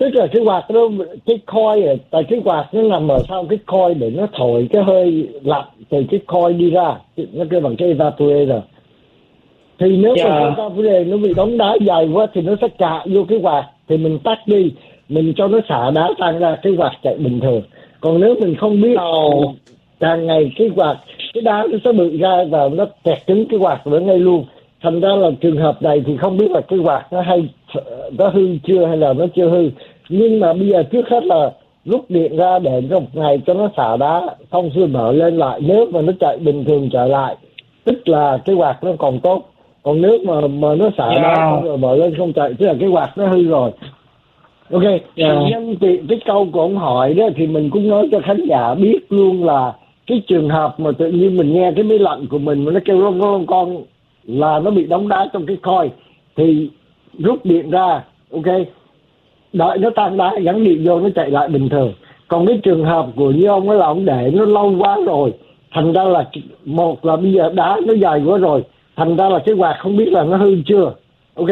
tức là cái quạt nó, cái coil, tại cái quạt nó nằm ở sau cái coil để nó thổi cái hơi lạnh từ cái coil đi ra, nó kêu bằng cái evaporator. Thì nếu mà cái evaporator nó bị đóng đá dày quá thì nó sẽ cạ vô cái quạt, thì mình tắt đi, mình cho nó xả đá tan ra, cái quạt chạy bình thường. Còn nếu mình không biết, càng ngày cái quạt, cái đá nó sẽ bự ra và nó kẹt cứng cái quạt nữa ngay luôn. Thành ra là trường hợp này thì không biết là cái quạt nó hư chưa hay là nó chưa hư. Nhưng mà bây giờ trước hết là rút điện ra để một ngày cho nó xả đá, xong rồi mở lên lại. Nếu mà nó chạy bình thường trở lại, tức là cái quạt nó còn tốt. Còn nếu mà nó xả đá xong rồi mở lên không chạy, tức là cái quạt nó hư rồi. Ok, nhân tiện cái câu của ông hỏi đó thì mình cũng nói cho khán giả biết luôn là cái trường hợp mà tự nhiên mình nghe cái máy lạnh của mình mà nó kêu rong rong con là nó bị đóng đá trong cái coil, thì rút điện ra, ok, đợi nó tan đá gắn điện vô nó chạy lại bình thường. Còn cái trường hợp của như ông ấy là ông để nó lâu quá rồi, thành ra là một là bây giờ đá nó dày quá rồi, thành ra là cái quạt không biết là nó hư chưa, ok.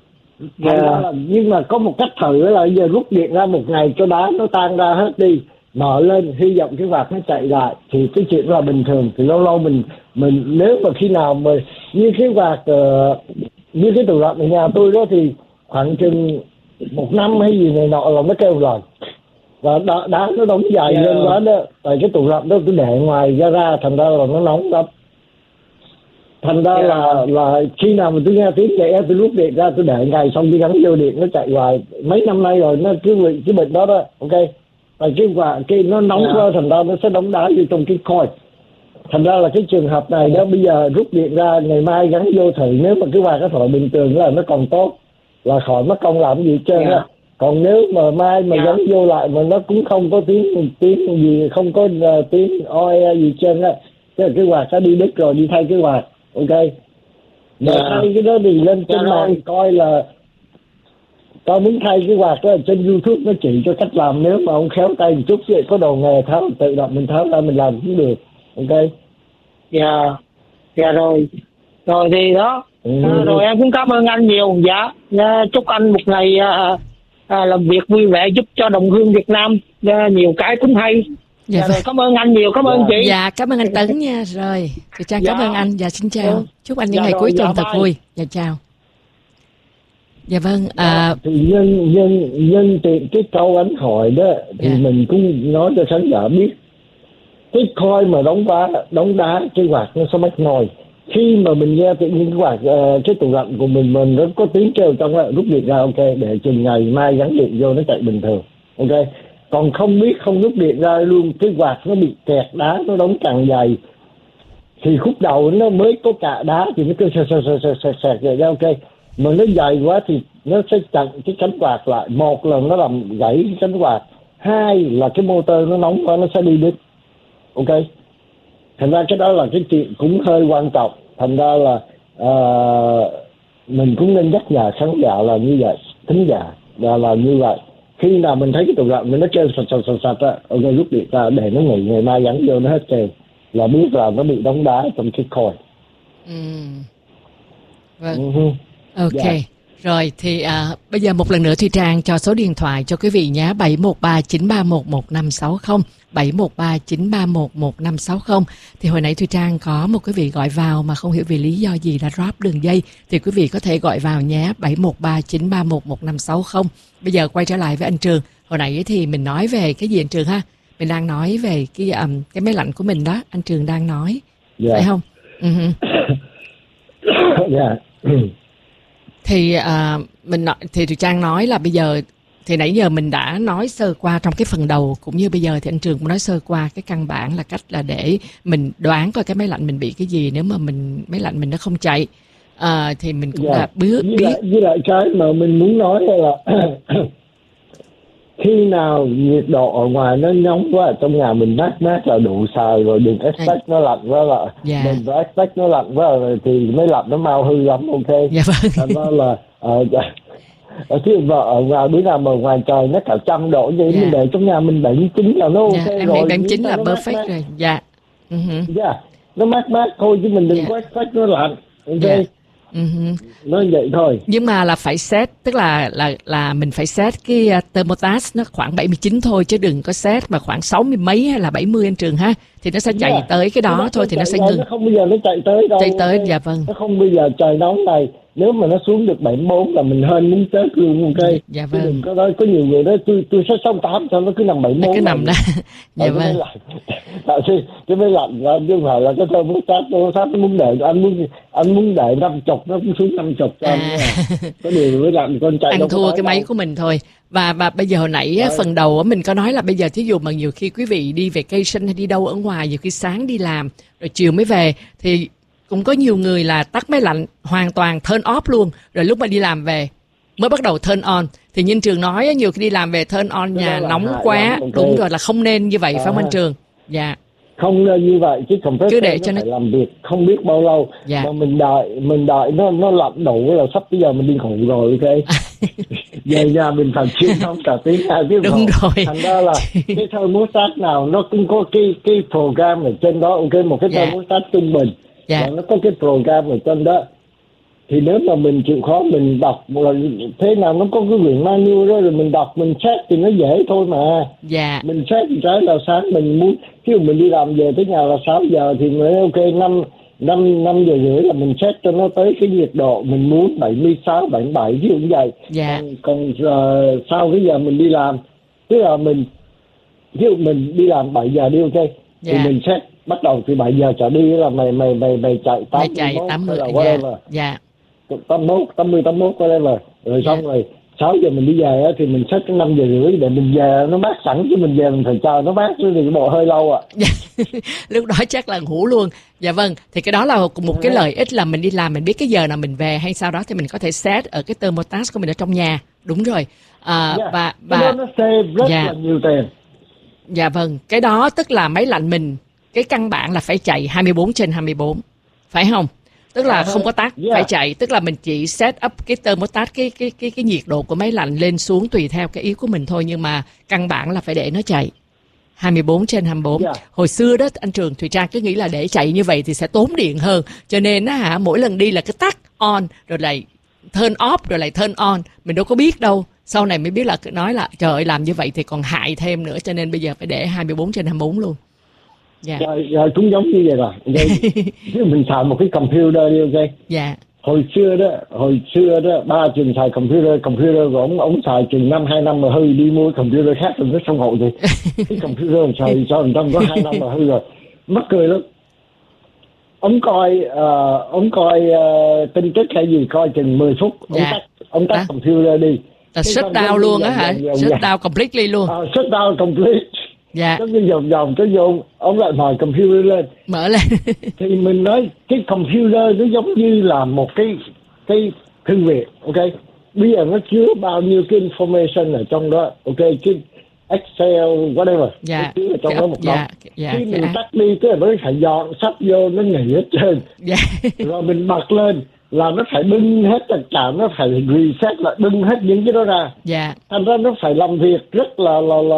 Nhưng mà có một cách thử là bây giờ rút điện ra một ngày cho đá nó tan ra hết đi, mở lên hy vọng cái quạt nó chạy lại, thì cái chuyện là bình thường. Thì lâu lâu mình nếu mà khi nào mà như cái quạt như cái tủ lạnh ở nhà tôi đó thì khoảng chừng 1 năm hay gì này nọ là nó kêu rồi, và đá nó đóng dài lên quá đó, tại cái tủ lạnh đó tôi để ngoài ra thành ra là nó nóng lắm. Thành ra là khi nào mà tôi nghe tiếng chạy tôi rút điện ra, tôi để ngày xong đi gắn vô điện nó chạy hoài. Mấy năm nay rồi nó cứ bị cái bệnh đó đó, ok. Tại cái nó nóng quá, thành ra nó sẽ đóng đá vô trong cái coil. Thành ra là cái trường hợp này đó, bây giờ rút điện ra, ngày mai gắn vô thử, nếu mà cái quạt nó thổi bình thường là nó còn tốt, là khỏi mất công làm gì hết trơn á. Còn nếu mà mai mà gắn vô lại mà nó cũng không có tiếng gì, không có tiếng oi gì hết trơn á, tức là cái quạt nó đi đứt rồi, đi thay cái quạt, ok. Mà thay cái đó thì lên trên mạng coi là tao muốn thay cái quạt đó, trên YouTube nó chỉ cho cách làm. Nếu mà ông khéo tay một chút thì có đầu nghề tháo, tự động mình tháo ra mình làm cũng được, ok. Rồi thì đó. Rồi em cũng cảm ơn anh nhiều. Chúc anh một ngày làm việc vui vẻ, giúp cho đồng hương Việt Nam nhiều cái cũng hay. Rồi, cảm ơn anh nhiều, cảm ơn chị. Cảm ơn anh Tấn nha. Rồi chị Trang cảm ơn anh. Xin chào. Chúc anh những ngày cuối tuần thật vui. Chào. Vâng. Thì nhân tiện cái câu anh hỏi đó thì mình cũng nói cho khán giả biết, cái coil mà đóng đá cái quạt nó sẽ mắc nồi. Khi mà mình nghe tự nhiên cái quạt cái tủ lạnh của mình nó có tiếng kêu trong đó, rút điện ra, ok, để chừng ngày mai gắn điện vô nó chạy bình thường, ok. Còn không biết không rút điện ra luôn, cái quạt nó bị kẹt đá, nó đóng càng dày, thì khúc đầu nó mới có cạ đá thì nó cứ sẹt vậy đó, ok. Mà nó dày quá thì nó sẽ chặn cái cánh quạt lại. Một là nó làm gãy cái cánh quạt, hai là cái motor nó nóng quá nó sẽ đi đứt, ok. Thành ra cái đó là cái chuyện cũng hơi quan trọng. Thành ra là mình cũng nên nhắc nhở khán giả là như vậy, thính giả là như vậy. Khi nào mình thấy cái tủ lạnh nó kêu sạch á, ok, rút điện ra để nó nghỉ, ngày mai gắn vô nó hết kêu, là biết là nó bị đóng đá trong cái coil. Vâng. Ok. Rồi thì bây giờ một lần nữa Thùy Trang cho số điện thoại cho quý vị nhé, 713-931-1560, 713-931-1560. Thì hồi nãy Thùy Trang có một quý vị gọi vào mà không hiểu vì lý do gì đã drop đường dây, thì quý vị có thể gọi vào nhé, 713-931-1560. Bây giờ quay trở lại với anh Trường. Hồi nãy thì mình nói về cái gì anh Trường ha? Mình đang nói về cái máy lạnh của mình đó, anh Trường đang nói, phải không? Thì thì Thùy Trang nói là bây giờ thì nãy giờ mình đã nói sơ qua trong cái phần đầu, cũng như bây giờ thì anh Trường cũng nói sơ qua cái căn bản là cách là để mình đoán coi cái máy lạnh mình bị cái gì nếu mà máy lạnh mình nó không chạy. Thì mình cũng đã biết. Với lại cái mà mình muốn nói là khi nào nhiệt độ ở ngoài nó nóng quá, trong nhà mình mát là đủ xài rồi, đừng expect nó lạnh quá là mình phải expect nó lạnh quá rồi thì mới lạnh nó mau hư lắm, ok. Thành ra là chứ vợ ở ngoài bữa nào mà ngoài trời nó cả 100 độ vậy, mình để trong nhà mình 79 là nó ok rồi. Em nghĩ 79 là perfect rồi. Nó mát thôi chứ mình đừng có expect nó lạnh, ok. Nó vậy thôi. Nhưng mà là phải set, tức là mình phải set cái thermostat nó khoảng 79 thôi, chứ đừng có set mà khoảng 60 mấy hay là 70 anh Trường ha, thì nó sẽ chạy tới cái đó thôi thì nó sẽ ngừng. Nó không bao giờ nó chạy tới đâu. Chạy tới, dạ vâng. Nó không bao giờ trời nóng này, nếu mà nó xuống được 74 là mình hên muốn chết luôn, ok. Dạ vâng. Đừng có nói, có nhiều người nói tôi sẽ 68 sao nó cứ nằm 74. Nó cứ nằm đó. Dạ vâng. Tại vì cái máy lạnh là chứ không phải là cái thermostat nó muốn để anh muốn để 50 nó cũng xuống 50 cho anh. Có điều máy lạnh con chạy ăn thua cái máy của mình thôi. Và bây giờ hồi nãy phần đầu mình có nói là bây giờ thí dụ mà nhiều khi quý vị đi vacation hay đi đâu ở ngoài, nhiều khi sáng đi làm rồi chiều mới về thì cũng có nhiều người là tắt máy lạnh hoàn toàn, turn off luôn, rồi lúc mà đi làm về mới bắt đầu turn on. Thì như Trường nói nhiều khi đi làm về turn on nhà nóng quá, đúng rồi, là không nên như vậy phải không anh Trường? Dạ. Không nên như vậy, chứ không cứ để cho nó phải làm việc không biết bao lâu. Dạ. Mà mình đợi nó lạnh đủ là sắp bây giờ mình đi ngủ rồi, ok. Về nhà mình phải chịu không cả tiếng 2 tiếng. Đúng rồi. Thành ra là cái thermostat nào nó cũng có cái program ở trên đó, ok. Một cái thermostat trung bình và nó có cái program ở trên đó. Thì nếu mà mình chịu khó mình đọc là thế nào nó có cái quyển manual đó, rồi mình đọc mình check thì nó dễ thôi mà. Dạ. Mình check cái là sáng mình muốn, ví dụ mình đi làm về tới nhà là 6 giờ thì mới ok, 5 giờ rưỡi là mình check cho nó tới cái nhiệt độ mình muốn 76, 77 ví dụ như vậy. Dạ. Còn sau cái giờ mình đi làm, tức là mình ví dụ mình đi làm 7 giờ đi, ok. Thì mình check bắt đầu từ 7 giờ trở đi là mày chạy 80 dạ. 81 whatever. Rồi xong rồi 6 giờ mình đi về thì mình xách cái 5 giờ rưỡi để mình về nó mát sẵn, chứ mình về mình phải chờ nó mát chứ thì bộ hơi lâu ạ. Lúc đó chắc là ngủ luôn. Dạ vâng, thì cái đó là một cái lợi ích là mình đi làm mình biết cái giờ nào mình về, hay sau đó thì mình có thể set ở cái thermostat của mình ở trong nhà. Đúng rồi. Và nó save rất là nhiều tiền. Dạ vâng, cái đó tức là máy lạnh mình cái căn bản là phải chạy 24/24, phải không? Tức là không có tắt, phải chạy, tức là mình chỉ set up cái thermostat, cái nhiệt độ của máy lạnh lên xuống tùy theo cái ý của mình thôi, nhưng mà căn bản là phải để nó chạy 24/24. Hồi xưa đó anh Trường, Thùy Trang cứ nghĩ là để chạy như vậy thì sẽ tốn điện hơn, cho nên á mỗi lần đi là cứ tắt on rồi lại turn off rồi lại turn on, mình đâu có biết đâu. Sau này mới biết là nói là trời ơi làm như vậy thì còn hại thêm nữa, cho nên bây giờ phải để 24/24 luôn. Dạ. Rồi cũng giống như vậy rồi. Chứ mình xài một cái computer đi, ok. Dạ. Hồi xưa đó ba Trường xài computer của ông xài chừng 2 năm mà hư, đi mua computer khác rồi nó xong hộ thì cái computer xài cho người ta có 2 năm mà hư rồi, mắc cười lắm. Ông coi tin tức hay gì coi chừng 10 phút ông tắt computer đi. Shut down luôn á hả? Shut down completely luôn. Shut down complete. Dạ. Nó cứ vòng cái vô, ông lại mời computer lên. Mở lên. Thì mình nói cái computer nó giống như là một cái thư viện, ok. Bây giờ nó chứa bao nhiêu cái information ở trong đó, ok, cái Excel, whatever. Dạ. Nó chứa ở trong đó một đống. Khi mình tắt đi, tức là nó phải dọn sắp vô, nó nghỉ hết trơn. Dạ. Rồi mình bật lên là nó phải bưng hết tất cả, nó phải reset lại, bưng hết những cái đó ra. Dạ. Thành ra nó phải làm việc rất là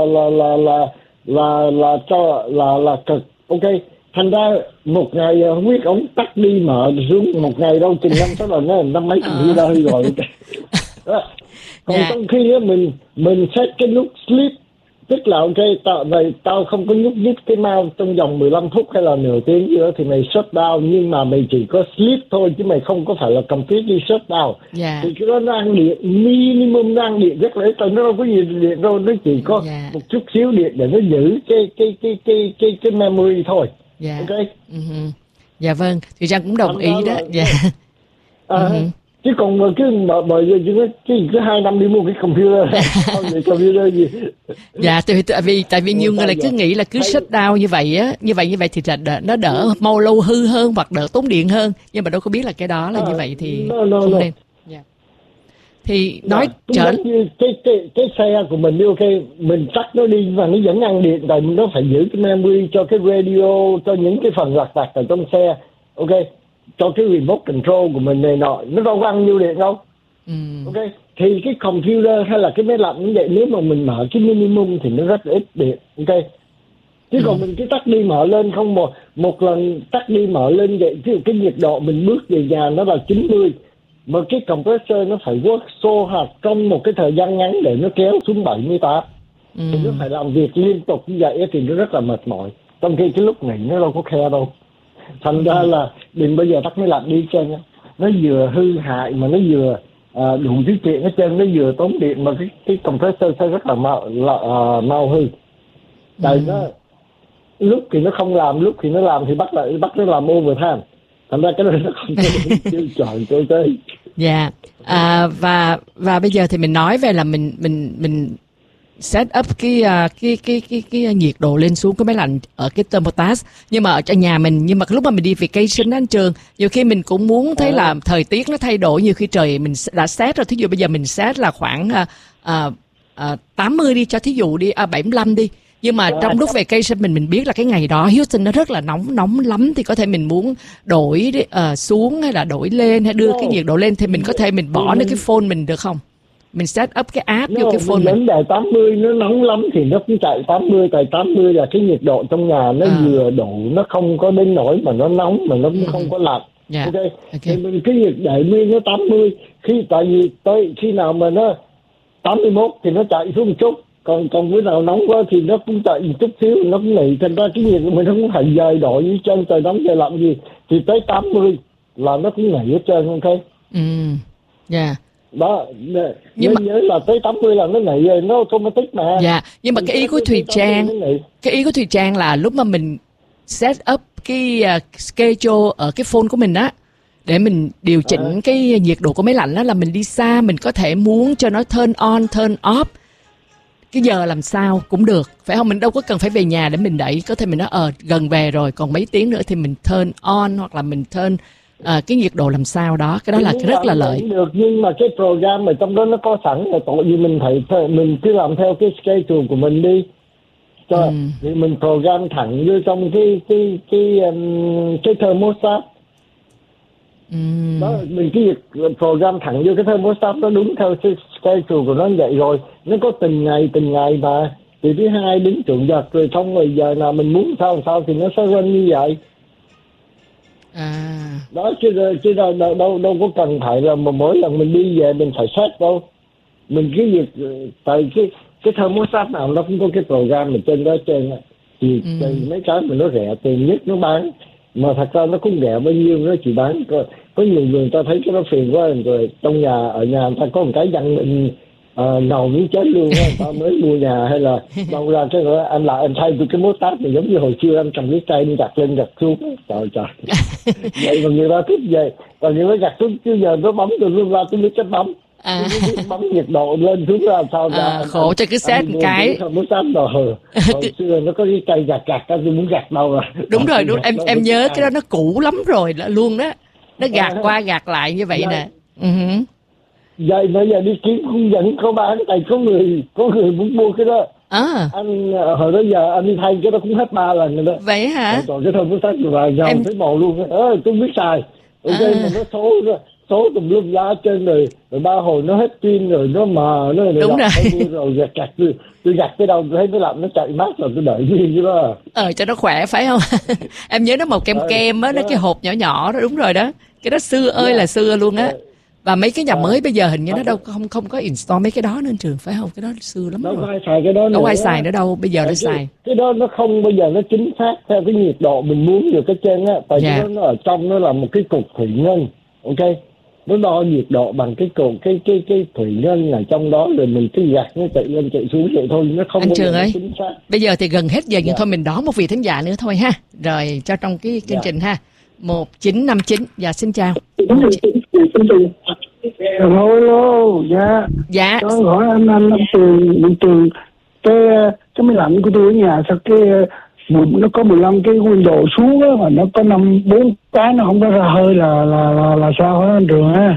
cực, ok. Thành ra một ngày không biết ông tắt đi mở xuống một ngày đâu chừng 5-6 lần nó 5 mấy computer hư rồi. Còn trong khi á mình set cái nút sleep, tức là ok, tao không có nhúc nhích cái mouse trong vòng 15 phút hay là nửa tiếng gì đó thì mày shut down, nhưng mà mày chỉ có sleep thôi chứ mày không có phải là completely shut down. Thì cái đó nó ăn điện minimum, nó ăn điện rất là ít, nó đâu có gì điện đâu, nó chỉ có một chút xíu điện để nó giữ cái memory thôi. Ok. Dạ vâng, thì Trang cũng đồng ý đó. Dạ. Chứ còn mà cứ bởi vì cứ 2 năm đi mua cái computer không thì computer gì. Dạ, tại vì nhiều người lại cứ nghĩ là cứ shut down như vậy á, như vậy thì nó đỡ mau lâu hư hơn hoặc đỡ tốn điện hơn, nhưng mà đâu có biết là cái đó là như vậy thì không nên. Thì nói trở như cái xe của mình đi, ok, mình tắt nó đi và nó vẫn ăn điện, tại nó phải giữ cái memory cho cái radio, cho những cái phần lặt vặt ở trong xe, ok, cho cái remote control của mình này nọ, nó đâu có ăn nhiêu điện đâu. Ok, thì cái computer hay là cái máy lạnh như vậy, nếu mà mình mở cái minimum thì nó rất là ít điện, ok. Chứ còn mình cứ tắt đi mở lên không, một lần tắt đi mở lên vậy, ví dụ cái nhiệt độ mình bước về nhà nó là 90, mà cái compressor nó phải work so hard trong một cái thời gian ngắn để nó kéo xuống 78. Thì nó phải làm việc liên tục như vậy thì nó rất là mệt mỏi, trong khi cái lúc nghỉ nó đâu có khe đâu. Thành ra là đừng bao giờ tắt máy lạnh đi chân, nó vừa hư hại mà nó vừa đủ thứ chuyện hết trơn, nó vừa tốn điện mà cái compressor sẽ rất là mau hư. Tại nó lúc thì nó không làm, lúc thì nó làm thì bắt nó làm overtime. Thành ra cái đó nó không có chọn tôi tới. Dạ. Và bây giờ thì mình nói về là mình set up cái nhiệt độ lên xuống cái máy lạnh ở cái thermostat, nhưng mà ở trong nhà mình, nhưng mà lúc mà mình đi vacation á anh Trường, nhiều khi mình cũng muốn thấy là thời tiết nó thay đổi, nhiều khi trời mình đã set rồi, thí dụ bây giờ mình set là khoảng 80 đi, cho thí dụ đi 75 đi, nhưng mà trong lúc vacation mình biết là cái ngày đó Houston nó rất là nóng lắm, thì có thể mình muốn đổi xuống hay là đổi lên hay đưa cái nhiệt độ lên, thì mình có thể mình bỏ lên cái phone mình được không? Mình set up cái app vô cái phone mình. Đến đề 80 nó nóng lắm thì nó cũng chạy 80, tại 80 là cái nhiệt độ trong nhà nó vừa đủ, nó không có đến nỗi mà nó nóng mà nó cũng không có lạnh. Okay. Thì mình cái nhiệt để nguyên nó 80, tại vì tới khi nào mà nó 81 thì nó chạy xuống một chút, còn bữa nào nóng quá thì nó cũng chạy một chút xíu, nó cũng nghỉ. Thành ra cái nhiệt của mình nó cũng phải dời đổi với chân, trời nóng trời lạnh gì thì tới 80 là nó cũng nghỉ hết trơn. Ok. Đó, nhưng mà nhớ là tới 80 là nó nghỉ rồi, nó automatic mà. Dạ, nhưng mà cái ý của Thùy Trang là lúc mà mình set up cái schedule ở cái phone của mình á, để mình điều chỉnh cái nhiệt độ của máy lạnh đó, là mình đi xa mình có thể muốn cho nó turn on, turn off cái giờ làm sao cũng được, phải không? Mình đâu có cần phải về nhà để mình đẩy, có thể mình nói gần về rồi, còn mấy tiếng nữa thì mình turn on, hoặc là mình turn cái nhiệt độ làm sao đó, cái đó là cái rất là lợi. Được, nhưng mà cái program mà trong đó nó có sẵn là tội gì mình mình cứ làm theo cái schedule của mình đi. Thì mình program thẳng vô trong cái thermostat. Đó, mình cứ program thẳng vô cái thermostat, nó đúng theo cái schedule của nó như vậy rồi, nó có từng ngày mà. Thì thứ hai đến chủ nhật rồi xong rồi giờ nào mình muốn sao thì nó sẽ run như vậy. Đó, chứ đâu có cần phải là mỗi lần mình đi về mình phải set đâu. Mình cứ việc tại cái thermostat nào nó cũng có cái program ở trên đó trên thì mấy cái mà nó rẻ tiền nhất nó bán, mà thật ra nó cũng rẻ bao nhiêu nó chỉ bán có nhiều người ta thấy cái nó phiền quá rồi trong nhà, ở nhà người ta có một cái dặn ngầu muốn chết luôn á, ta mới mua nhà hay là đâu ra cái nữa anh thay tôi cái mốt tát này giống như hồi xưa anh cầm cái cây đi gặt lên gặt xuống. Trời vậy mà người ta thích vậy, còn người ta gặt xuống chứ giờ nó bấm tôi luôn ra tôi biết cách bấm. Bấm nhiệt độ lên xuống ra sao ra khổ cho cứ set một cái mốt tát rồi hồi xưa nó có cái cây gặt tôi muốn gặt đâu rồi. Đúng rồi, em nhớ cái đó nó cũ lắm rồi luôn đó, nó gạt qua gạt lại như vậy nè. Vậy bây giờ đi kiếm cũng vẫn có bán, tại có người muốn mua cái đó. Anh hồi đó giờ anh đi thay cái đó cũng hết 3 lần rồi đó. Vậy hả? Còn cái thông số sách và dầu thấy màu luôn. Tôi biết xài. Ok mà nó số tùm lum lá trên rồi 3 hồi nó hết pin rồi nó mờ nó đúng rồi. Rồi gạt tôi gạt cái đầu tôi thấy nó làm nó chạy mát rồi tôi đợi đi chứ đó. Cho nó khỏe phải không? Em nhớ nó màu kem á, nó cái hộp nhỏ đó, đúng rồi đó. Cái đó xưa ơi là xưa luôn á. Và mấy cái nhà mới bây giờ hình như nó đâu không có install mấy cái đó nên Trường, phải không? Cái đó xưa lắm rồi. Đâu ai xài cái đó nữa. Đâu ai xài nữa đâu, bây giờ nó xài. Cái đó nó không bao giờ nó chính xác theo cái nhiệt độ mình muốn được cái trên á, tại vì nó ở trong nó là một cái cục thủy ngân. Ok. Nó đo nhiệt độ bằng cái cục cái thủy ngân ở trong đó, rồi mình cứ gạt nó chạy lên chạy xuống vậy thôi, nó không bao giờ nó chính xác. Bây giờ thì gần hết giờ nhưng thôi mình đón một vị thính giả nữa thôi ha. Rồi cho trong cái chương trình ha. 1959. Dạ xin chào. Hello, dạ. Cho hỏi anh Trường cái máy lạnh của tôi ở nhà sao nó có 15 cái window xuống á, mà nó có 4 cái nó không có ra hơi là sao hả anh Trường ha?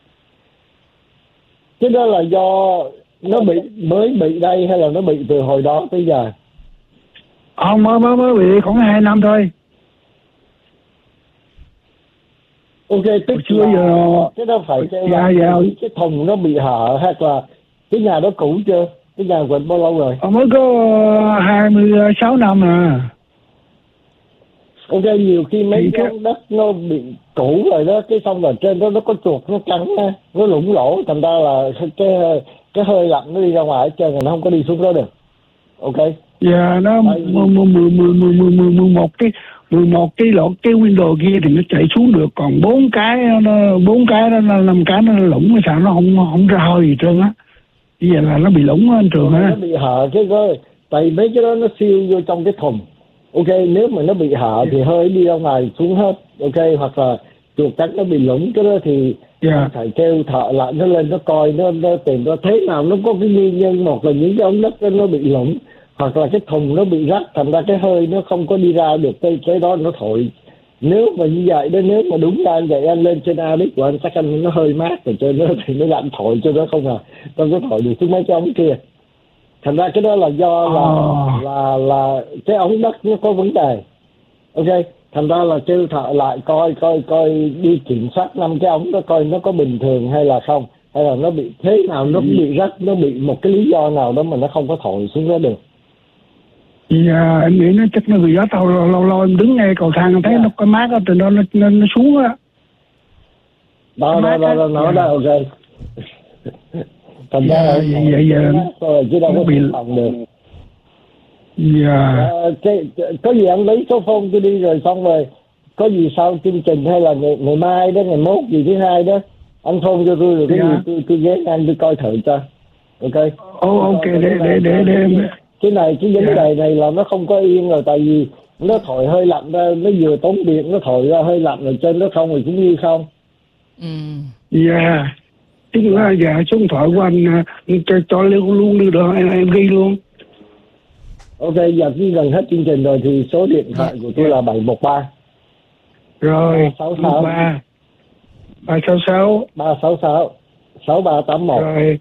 Cái đó là do nó mới bị đây hay là nó bị từ hồi đó tới giờ? Không, mới bị khoảng 2 năm thôi. Ok, tức là cái đó phải cái thùng nó bị hở hay là cái nhà đó cũ chưa? Cái nhà của anh bao lâu rồi? Mới có 26 năm à. Ok, nhiều khi mấy cái đất nó bị cũ rồi đó, cái xong rồi trên đó nó có chuột nó cắn á, nó lủng lỗ, thành ra là cái hơi lạnh nó đi ra ngoài hết trơn rồi, nó không có đi xuống đó được. Ok. Dạ, nó 11 cái lỗ cái window kia thì nó chạy xuống được, còn 4 cái nó 5 cái nó lủng, sao nó không ra hơi gì trơn á. Bây giờ là nó bị lủng á anh Trường á. Nó bị hở cái coi, tại mấy cái đó nó siêu vô trong cái thùng. Ok, nếu mà nó bị hở thì hơi đi ra ngoài xuống hết. Ok, hoặc là chuột cắn nó bị lủng cái đó thì phải kêu thợ lại nó lên nó coi, nó tìm ra thế nào nó có cái nguyên nhân. Một là những cái ống đất nó bị lủng, hoặc là cái thùng nó bị rách, thành ra cái hơi nó không có đi ra được cái đó nó thổi. Nếu mà như vậy đó, nếu mà đúng ra anh vậy, anh lên trên Alex của anh chắc anh nó hơi mát rồi trên nó thì nó lạnh thổi cho nó không có thổi được xuống mấy cái ống kia. Thành ra cái đó là do là cái ống đất nó có vấn đề. Ok, thành ra là kêu thợ lại coi đi kiểm soát 5 cái ống đó coi nó có bình thường hay là không, hay là nó bị thế nào, nó bị rách, nó bị một cái lý do nào đó mà nó không có thổi xuống đó được. Dạ, em nghĩ nó chắc nó bị gió tàu, lâu em đứng ngay cầu thang thấy nó có mát ở trên đó, nó xuống á. Đó, nó đó, ok. Thành ra vậy chứ đâu có bị phòng được. Dạ. Có gì anh lấy số phone tôi đi rồi xong rồi có gì sau chương trình hay là ngày mai đó, ngày mốt gì thứ hai đó, anh phone cho tôi rồi cái gì tôi ghé anh tôi coi thử cho. Ok. Ok, để cái vấn đề này là nó không có yên rồi, tại vì nó thổi hơi lạnh ra, nó vừa tốn điện, nó thổi ra hơi lạnh rồi trên nó không thì cũng như không. Dạ. Tức là dạ số điện thoại của anh cho luôn được em ghi luôn. Ok, giờ khi gần hết chương trình rồi thì số điện thoại của tôi là 713 rồi 366 366 6381 rồi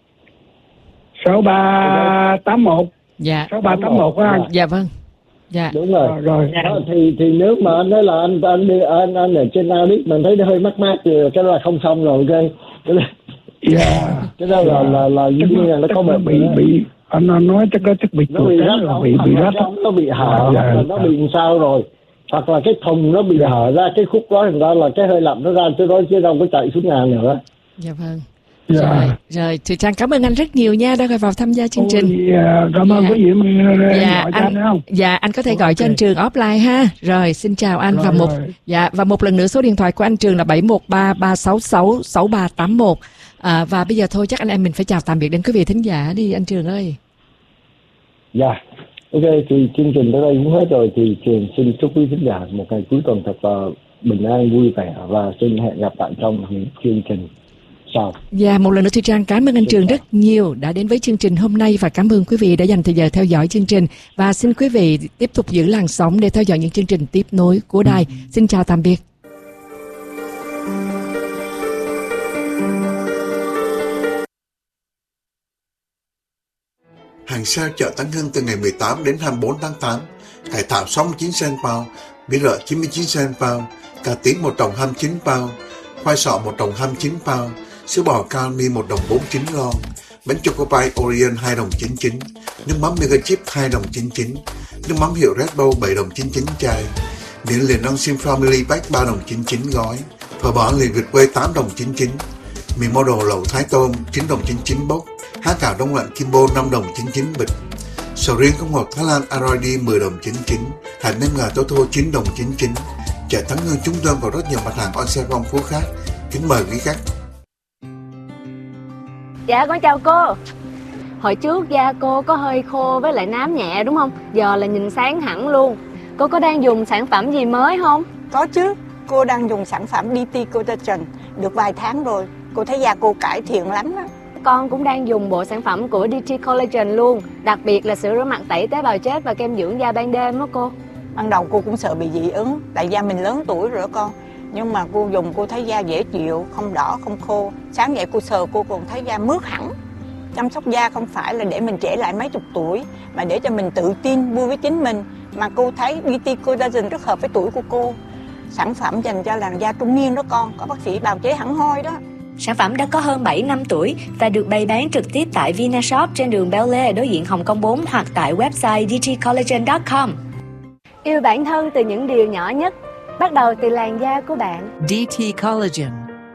6381. Dạ. 6381 á anh. Dạ vâng. Dạ. Đúng rồi. Rồi. Đó, thì nếu mà anh nói là anh ở trên Alex mình thấy nó hơi mát thì cái đó là không xong rồi. Ok. Cái đó là dĩ nhiên là nó có bị anh nói chắc bị nó bị rách, nó bị hở, nó bị sao rồi, hoặc là cái thùng nó bị hở ra cái khúc đó, thành ra là cái hơi lạnh nó ra chứ đâu có chạy xuống nhà nữa. Dạ vâng. Rồi, Thùy Trang cảm ơn anh rất nhiều nha đã gọi vào tham gia chương trình. Cảm ơn quý vị gọi cho anh không? Dạ, anh có thể gọi cho anh Trường offline ha. Rồi, xin chào anh. Và một lần nữa số điện thoại của anh Trường là 713 366 6381. Và bây giờ thôi chắc anh em mình phải chào tạm biệt đến quý vị thính giả đi anh Trường ơi. Dạ. Ok, thì chương trình tới đây cũng hết rồi, thì Trường xin chúc quý thính giả một ngày cuối tuần thật là bình an vui vẻ, và xin hẹn gặp lại trong những chương trình sau. Dạ, một lần nữa Thùy Trang cảm ơn anh Trường rất nhiều đã đến với chương trình hôm nay, và cảm ơn quý vị đã dành thời giờ theo dõi chương trình, và xin quý vị tiếp tục giữ làn sóng để theo dõi những chương trình tiếp nối của đài. Xin chào tạm biệt. Hàng sao chợ Tân Hưng từ ngày 18 đến 24 tháng 8, cải thảo 69 cent pound, bí rợ 99 cent pound, cà tím 1 đồng 29 pound, khoai sọ 1 đồng 29 pound, sữa bò Calmi 1 đồng 49 lon, bánh choco pie Orient 2 đồng 99, nước mắm Mega Chip 2 đồng 99, nước mắm hiệu Red Bull 7 đồng 99 chai, miến liền non sim Family Pack 3 đồng 99 gói, phở bò liền Việt quê 8 đồng 99, mì model lẩu Thái tôm 9 đồng 99 bốc, há cảo đông lạnh Kimbo 5 đồng 99 bịch, sầu riêng không ngọt Thái Lan Aroidi 10 đồng 99, hạt nêm gà Tô Thô 9 đồng 99. Chợ Tân Hưng chúng tôi còn rất nhiều mặt hàng on sale phong phú khác. Kính mời quý khách. Dạ con chào cô. Hồi trước da cô có hơi khô với lại nám nhẹ đúng không? Giờ là nhìn sáng hẳn luôn. Cô có đang dùng sản phẩm gì mới không? Có chứ, cô đang dùng sản phẩm DT Collagen được vài tháng rồi. Cô thấy da cô cải thiện lắm á. Con cũng đang dùng bộ sản phẩm của DT Collagen luôn. Đặc biệt là sữa rửa mặt tẩy tế bào chết và kem dưỡng da ban đêm đó cô. Ban đầu cô cũng sợ bị dị ứng, tại da mình lớn tuổi rồi đó con. Nhưng mà cô dùng cô thấy da dễ chịu, không đỏ, không khô. Sáng dậy cô sờ cô còn thấy da mướt hẳn. Chăm sóc da không phải là để mình trẻ lại mấy chục tuổi, mà để cho mình tự tin, vui với chính mình. Mà cô thấy DT Collagen rất hợp với tuổi của cô. Sản phẩm dành cho làn da trung niên đó con, có bác sĩ bào chế hẳn hoi đó. Sản phẩm đã có hơn 7 năm tuổi và được bày bán trực tiếp tại Vinashop trên đường Bel Air đối diện Hồng Kông 4 hoặc tại website dtcollagen.com. Yêu bản thân từ những điều nhỏ nhất, bắt đầu từ làn da của bạn. DT Collagen.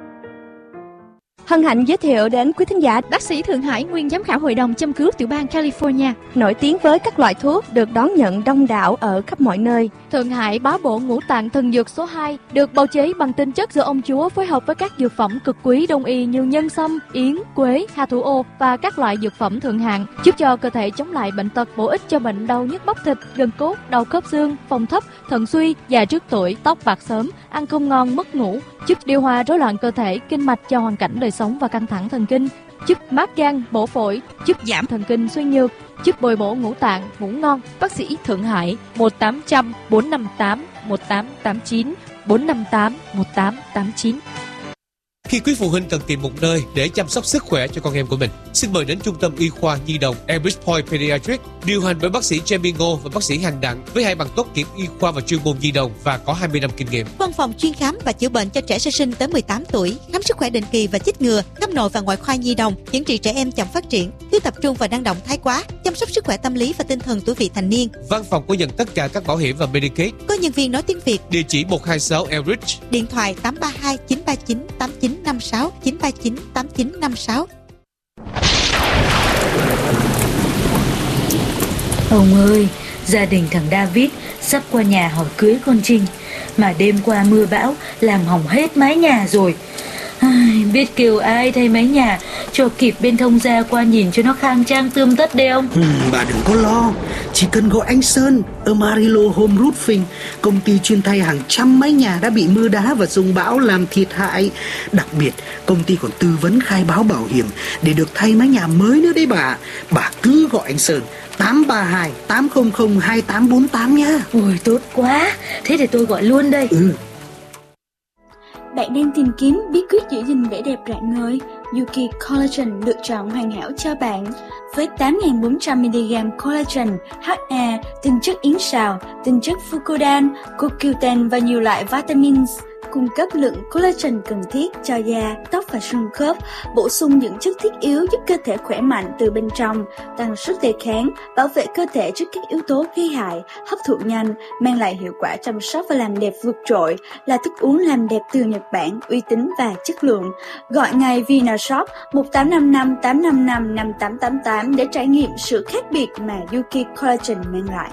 Hân hạnh giới thiệu đến quý thính giả bác sĩ Thượng Hải, nguyên giám khảo hội đồng châm cứu tiểu bang California, nổi tiếng với các loại thuốc được đón nhận đông đảo ở khắp mọi nơi. Thượng Hải bá bộ ngũ tạng thần dược số 2 được bào chế bằng tinh chất do ông chúa phối hợp với các dược phẩm cực quý đông y như nhân sâm, yến, quế, hà thủ ô và các loại dược phẩm thượng hạng, giúp cho cơ thể chống lại bệnh tật, bổ ích cho bệnh đau nhức bắp thịt, gân cốt, đau khớp xương, phong thấp, thận suy, già trước tuổi, tóc bạc sớm, ăn không ngon, mất ngủ, giúp điều hòa rối loạn cơ thể, kinh mạch cho hoàn cảnh đời sống và căng thẳng thần kinh, giúp mát gan, bổ phổi, giúp giảm thần kinh suy nhược, giúp bồi bổ ngũ tạng, ngủ ngon. Bác sĩ Thượng Hải 1800 458 1889 458 1889. Khi quý phụ huynh cần tìm một nơi để chăm sóc sức khỏe cho con em của mình, xin mời đến Trung tâm Y khoa Nhi đồng Enbridge Point Pediatrics, điều hành bởi bác sĩ Jamie Ngô và bác sĩ Hằng Đặng với 2 bằng tốt nghiệp y khoa và chuyên môn nhi đồng và có 20 năm kinh nghiệm. Văn phòng chuyên khám và chữa bệnh cho trẻ sơ sinh tới 18 tuổi, khám sức khỏe định kỳ và chích ngừa, khám nội và ngoại khoa nhi đồng, chẩn trị trẻ em chậm phát triển, thiếu tập trung và năng động thái quá, chăm sóc sức khỏe tâm lý và tinh thần tuổi vị thành niên. Văn phòng có nhận tất cả các bảo hiểm và Medicaid. Có nhân viên nói tiếng Việt. Địa chỉ 126 Enbridge. Điện thoại 832 939 8956 939 8956. Ông ơi, gia đình thằng David sắp qua nhà hỏi cưới con Trinh, mà đêm qua mưa bão làm hỏng hết mái nhà rồi. Biết kêu ai thay mái nhà cho kịp bên thông gia qua nhìn cho nó khang trang tươm tất đấy ông. Bà đừng có lo, chỉ cần gọi anh Sơn ở Marilo Home Roofing, công ty chuyên thay hàng trăm mái nhà đã bị mưa đá và dông bão làm thiệt hại. Đặc biệt công ty còn tư vấn khai báo bảo hiểm để được thay mái nhà mới nữa đấy bà. Bà cứ gọi anh Sơn 832 800 2848 nhá. Ôi tốt quá, thế để tôi gọi luôn đây. Bạn đang tìm kiếm bí quyết giữ gìn vẻ đẹp rạng ngời? Yuki Collagen lựa chọn hoàn hảo cho bạn. Với 8.400mg collagen, HA, tinh chất yến sào, tinh chất fucodan, CoQ10 và nhiều loại vitamins, cung cấp lượng collagen cần thiết cho da, tóc và xương khớp, bổ sung những chất thiết yếu giúp cơ thể khỏe mạnh từ bên trong, tăng sức đề kháng, bảo vệ cơ thể trước các yếu tố gây hại, hấp thụ nhanh, mang lại hiệu quả chăm sóc và làm đẹp vượt trội, là thức uống làm đẹp từ Nhật Bản, uy tín và chất lượng. Gọi ngay Vinashop 1855 855 5888 để trải nghiệm sự khác biệt mà Yuki Collagen mang lại.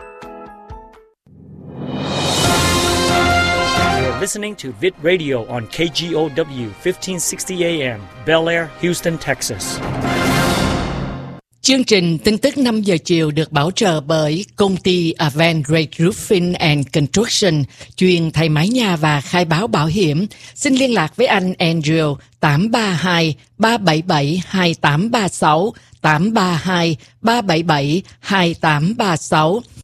Listening to Vid Radio on KGOW 1560 AM, Bel Air, Houston, Texas. Chương trình tin tức 5 giờ chiều được bảo trợ bởi công ty Avangrid Roofing and Construction, chuyên thay mái nhà và khai báo bảo hiểm. Xin liên lạc với anh Andrew 832 377 2836 832 377 2836.